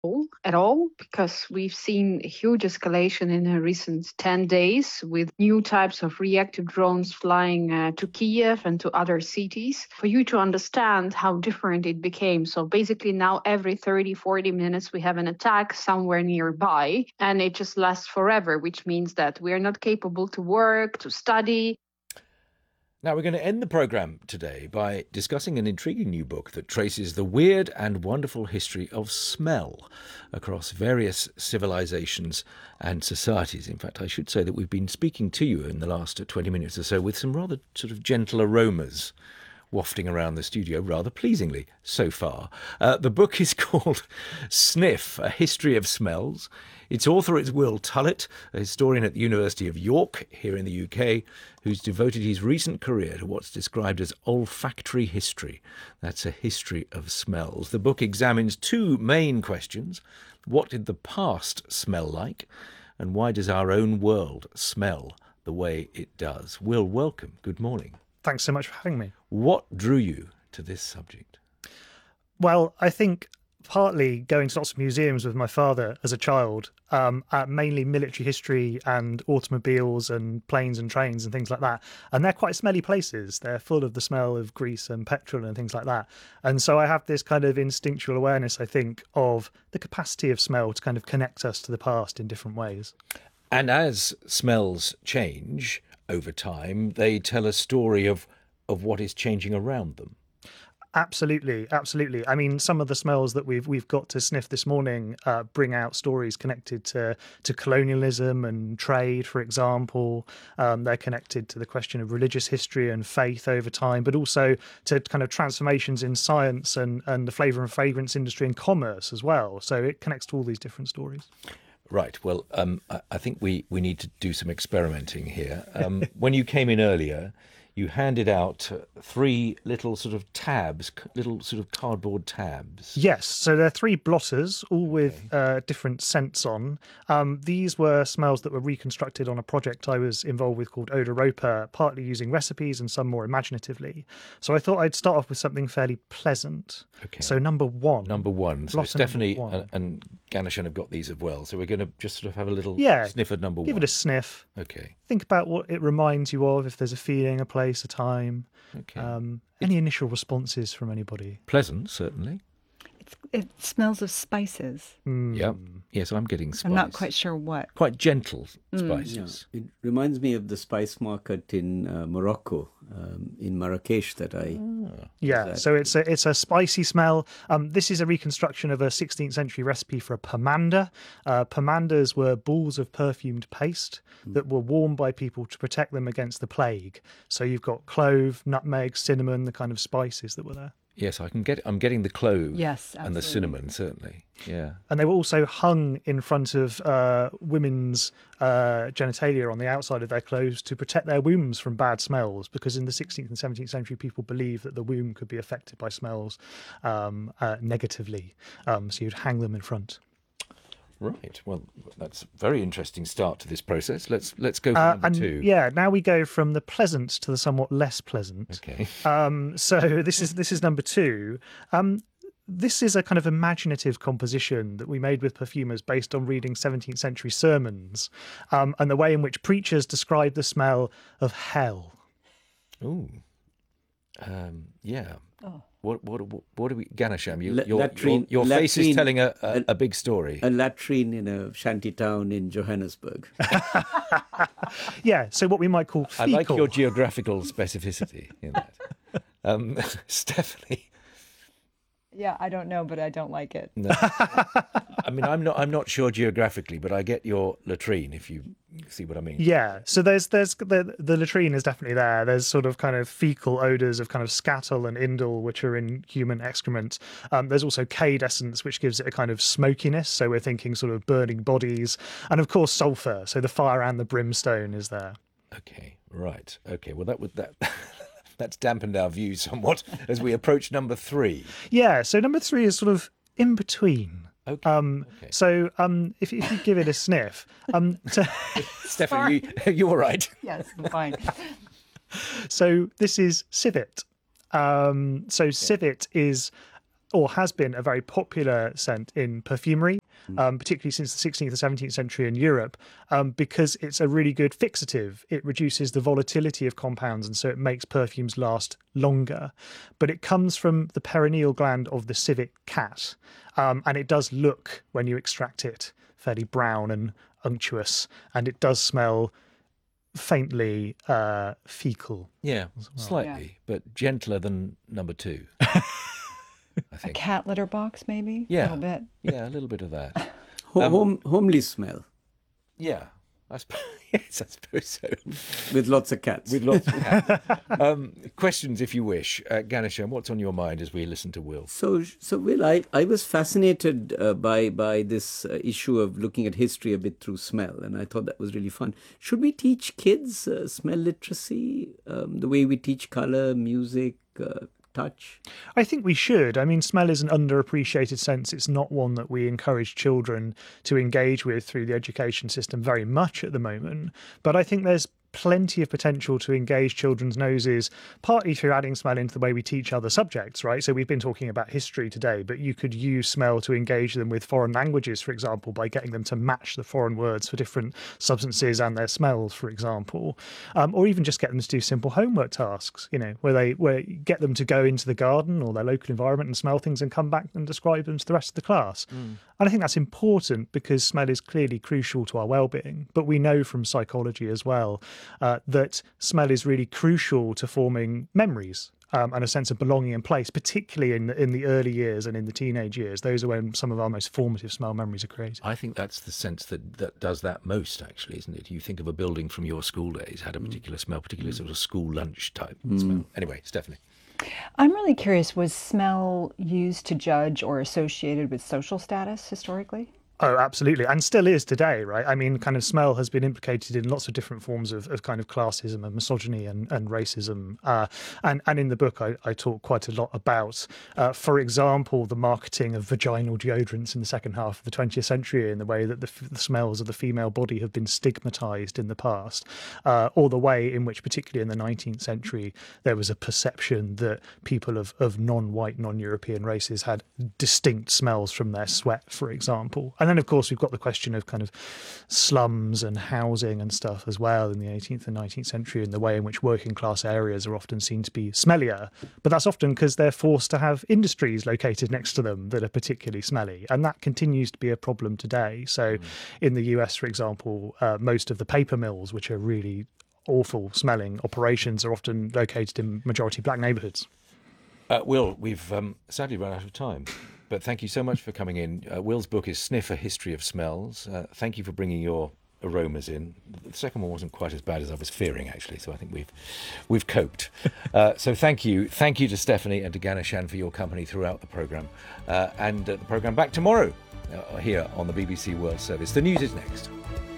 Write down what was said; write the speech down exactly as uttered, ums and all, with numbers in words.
at all, because we've seen a huge escalation in the recent ten days with new types of reactive drones flying uh, to Kiev and to other cities. For you to understand how different it became. So basically now every thirty, forty minutes we have an attack somewhere nearby, and it just lasts forever, which means that we are not capable to work, to study. Now, we're going to end the programme today by discussing an intriguing new book that traces the weird and wonderful history of smell across various civilizations and societies. In fact, I should say that we've been speaking to you in the last twenty minutes or so with some rather sort of gentle aromas wafting around the studio, rather pleasingly so far. Uh, the book is called Sniff, A History of Smells. Its author is Will Tullett, a historian at the University of York here in the U K, who's devoted his recent career to what's described as olfactory history. That's a history of smells. The book examines two main questions. What did the past smell like? And why does our own world smell the way it does? Will, welcome. Good morning. Thanks so much for having me. What drew you to this subject? Well, I think partly going to lots of museums with my father as a child, um, at mainly military history and automobiles and planes and trains and things like that. And they're quite smelly places. They're full of the smell of grease and petrol and things like that. And so I have this kind of instinctual awareness, I think, of the capacity of smell to kind of connect us to the past in different ways. And as smells change over time, they tell a story of, of what is changing around them. Absolutely, absolutely. I mean, some of the smells that we've we've got to sniff this morning uh, bring out stories connected to to colonialism and trade, for example. Um, they're connected to the question of religious history and faith over time, but also to kind of transformations in science and, and the flavour and fragrance industry and commerce as well. So it connects to all these different stories. Right. Well, um, I, I think we, we need to do some experimenting here. Um, when you came in earlier, you handed out three little sort of tabs, little sort of cardboard tabs. Yes, so they're three blotters, all with okay. uh, different scents on. Um, these were smells that were reconstructed on a project I was involved with called Odoropa, partly using recipes and some more imaginatively. So I thought I'd start off with something fairly pleasant. Okay. So number one. Number one. So Stephanie one. and, and Ganeshan have got these as well. So we're going to just sort of have a little yeah, sniff at number give one. Give it a sniff. Okay. Think about what it reminds you of, if there's a feeling, a place, a time. Okay. Um, any initial responses from anybody? Pleasant, certainly. It's, it smells of spices. Mm. Yeah. Yes, I'm getting spice. I'm not quite sure what. Quite gentle Mm. spices. Yeah. It reminds me of the spice market in uh, Morocco, um, in Marrakesh that I... Ah. Yeah, that. so it's a, it's a spicy smell. Um, this is a reconstruction of a sixteenth century recipe for a pomander. Uh, pomanders were balls of perfumed paste mm. that were worn by people to protect them against the plague. So you've got clove, nutmeg, cinnamon, the kind of spices that were there. Yes, I can get. I'm getting the clove yes, and the cinnamon, certainly. Yeah, and they were also hung in front of uh, women's uh, genitalia on the outside of their clothes to protect their wombs from bad smells. Because in the sixteenth and seventeenth century, people believed that the womb could be affected by smells um, uh, negatively. Um, so you'd hang them in front. Right. Well, that's a very interesting start to this process. Let's let's go for uh, number and two. Yeah, now we go from the pleasant to the somewhat less pleasant. Okay. Um, so this is this is number two. Um, this is a kind of imaginative composition that we made with perfumers based on reading seventeenth century sermons um, and the way in which preachers describe the smell of hell. Ooh. Um, yeah. Oh. What what what do we, Ganasham? You, La- your latrine, your, your face latrine, is telling a, a, a big story. A latrine in a shanty town in Johannesburg. Yeah, so what we might call fecal. I like your geographical specificity in that. Um, Stephanie. Yeah, I don't know, but I don't like it. No. I mean, I'm not. I'm not sure geographically, but I get your latrine. If you see what I mean. Yeah. So there's there's the the latrine is definitely there. There's sort of kind of fecal odors of kind of scatol and indole, which are in human excrement. Um, there's also cade essence, which gives it a kind of smokiness. So we're thinking sort of burning bodies, and of course sulfur. So the fire and the brimstone is there. Okay. Right. Okay. Well, that would that. That's dampened our view somewhat as we approach number three. Yeah, so number three is sort of in between. Okay. Um, okay. So um, if, if you give it a sniff, um, to... Stephanie, you, you're right. Yes, I'm fine. So this is civet. Um, so civet is or has been a very popular scent in perfumery, um, particularly since the sixteenth and seventeenth century in Europe, um, because it's a really good fixative. It reduces the volatility of compounds, and so it makes perfumes last longer. But it comes from the perineal gland of the civet cat, um, and it does look, when you extract it, fairly brown and unctuous, and it does smell faintly uh, fecal. Yeah, slightly, Yeah. but gentler than number two. I A think. cat litter box, maybe? Yeah. A little bit. Yeah, a little bit of that. Ho- Um, home, homely smell Yeah, I suppose, yes, I suppose so. with lots of cats. With lots of cats. um, questions, if you wish. Uh, Ganeshan, what's on your mind as we listen to Will? So, so Will, I, I was fascinated uh, by by this uh, issue of looking at history a bit through smell, and I thought that was really fun. Should we teach kids uh, smell literacy um, the way we teach color, music, uh, touch? I think we should. I mean, smell is an underappreciated sense. It's not one that we encourage children to engage with through the education system very much at the moment. But I think there's plenty of potential to engage children's noses, partly through adding smell into the way we teach other subjects, right? So we've been talking about history today, but you could use smell to engage them with foreign languages, for example, by getting them to match the foreign words for different substances and their smells, for example, um, or even just get them to do simple homework tasks, you know, where they where you get them to go into the garden or their local environment and smell things and come back and describe them to the rest of the class. Mm. And I think that's important because smell is clearly crucial to our well-being, but we know from psychology as well Uh, that smell is really crucial to forming memories um, and a sense of belonging in place, particularly in in the early years and in the teenage years. Those are when some of our most formative smell memories are created. I think that's the sense that, that does that most, actually, isn't it? You think of a building from your school days, had a particular smell, particular sort of school lunch type smell. Anyway, Stephanie. I'm really curious, was smell used to judge or associated with social status historically? Oh, absolutely. And still is today, right? I mean, kind of smell has been implicated in lots of different forms of, of kind of classism and misogyny and, and racism. Uh, and, and in the book, I, I talk quite a lot about, uh, for example, the marketing of vaginal deodorants in the second half of the twentieth century and the way that the, f- the smells of the female body have been stigmatized in the past, uh, or the way in which, particularly in the nineteenth century, there was a perception that people of, of non-white, non-European races had distinct smells from their sweat, for example. And then, of course, we've got the question of kind of slums and housing and stuff as well in the eighteenth and nineteenth century, and the way in which working class areas are often seen to be smellier. But that's often because they're forced to have industries located next to them that are particularly smelly. And that continues to be a problem today. So mm. in the U S, for example, uh, most of the paper mills, which are really awful smelling operations, are often located in majority black neighbourhoods. Uh, Will, we've um, sadly run out of time. But thank you so much for coming in. Uh, Will's book is Sniff, A History of Smells. Uh, thank you for bringing your aromas in. The second one wasn't quite as bad as I was fearing, actually, so I think we've we've coped. Uh, so thank you. Thank you to Stephanie and to Ganeshan for your company throughout the programme. Uh, and uh, the programme back tomorrow uh, here on the B B C World Service. The news is next.